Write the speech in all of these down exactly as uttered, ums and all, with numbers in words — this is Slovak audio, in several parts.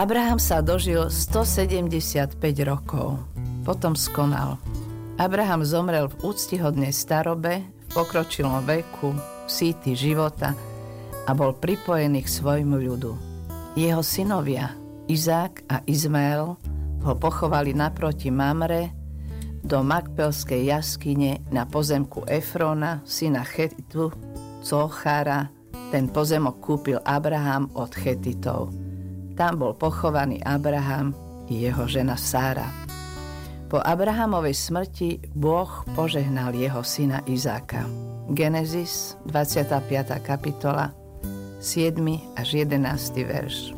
Abraham sa dožil stosedemdesiatpäť rokov. Potom skonal. Abraham zomrel v úctihodnej starobe, v pokročilom veku, síty života a bol pripojený k svojmu ľudu. Jeho synovia Izák a Izmael ho pochovali naproti Mamre do Makpelskej jaskyne na pozemku Efrona, syna Chetitu, Cochára. Ten pozemok kúpil Abraham od Chetitov. Tam bol pochovaný Abraham i jeho žena Sára. Po Abrahamovej smrti Boh požehnal jeho syna Izáka. Genesis, dvadsiata piata kapitola, siedmy až jedenásty verš.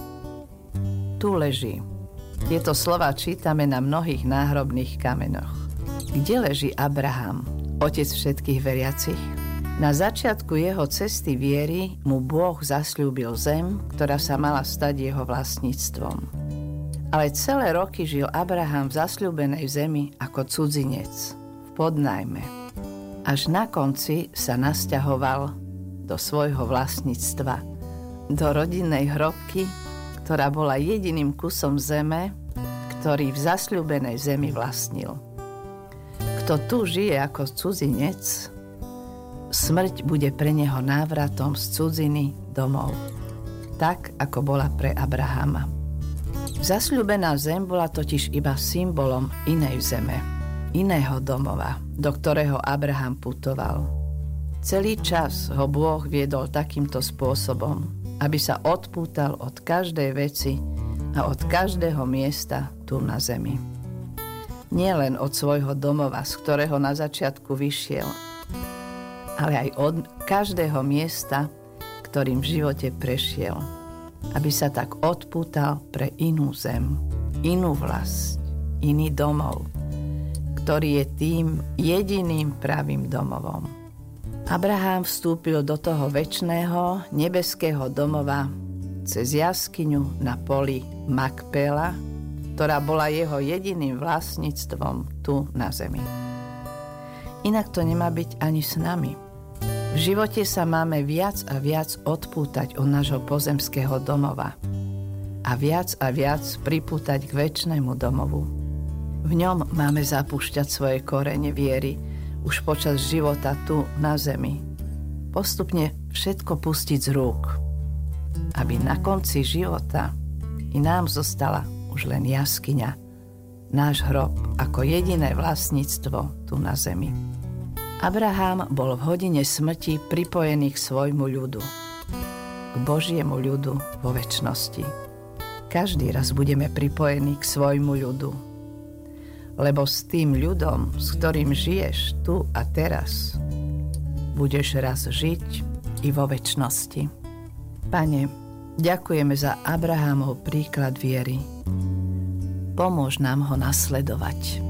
Tu leží. Tieto slová čítame na mnohých náhrobných kameňoch. Kde leží Abraham, otec všetkých veriacich? Na začiatku jeho cesty viery mu Boh zasľúbil zem, ktorá sa mala stať jeho vlastníctvom. Ale celé roky žil Abraham v zasľúbenej zemi ako cudzinec, v podnájme. Až na konci sa nasťahoval do svojho vlastníctva, do rodinnej hrobky, ktorá bola jediným kusom zeme, ktorý v zasľúbenej zemi vlastnil. Kto tu žije ako cudzinec, smrť bude pre neho návratom z cudziny domov, tak ako bola pre Abrahama. Zasľúbená zem bola totiž iba symbolom inej zeme, iného domova, do ktorého Abraham putoval. Celý čas ho Boh viedol takýmto spôsobom, aby sa odpútal od každej veci a od každého miesta tu na zemi. Nie len od svojho domova, z ktorého na začiatku vyšiel, ale aj od každého miesta, ktorým v živote prešiel, aby sa tak odpútal pre inú zem, inú vlast, iný domov, ktorý je tým jediným pravým domovom. Abraham vstúpil do toho večného nebeského domova cez jaskyňu na poli Makpela, ktorá bola jeho jediným vlastníctvom tu na zemi. Inak to nemá byť ani s nami. V živote sa máme viac a viac odpútať od nášho pozemského domova a viac a viac pripútať k večnému domovu. V ňom máme zapúšťať svoje korene viery už počas života tu na zemi. Postupne všetko pustiť z rúk, aby na konci života i nám zostala už len jaskyňa, náš hrob ako jediné vlastníctvo tu na zemi. Abraham bol v hodine smrti pripojený k svojmu ľudu, k Božiemu ľudu vo večnosti. Každý raz budeme pripojení k svojmu ľudu, lebo s tým ľudom, s ktorým žiješ tu a teraz, budeš raz žiť i vo večnosti. Pane, ďakujeme za Abrahamov príklad viery. Pomôž nám ho nasledovať.